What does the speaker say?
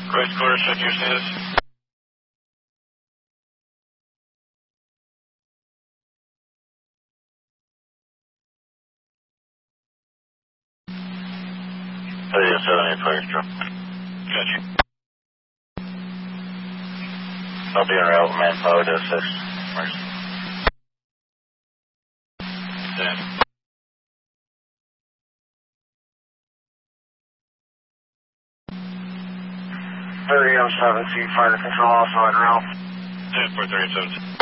Quest quarter, check your status. Hey, 78 fire truck. Gotcha. I'll be on route, manpower to assist. Yeah. 3007 C, fire control also en route. 10-437.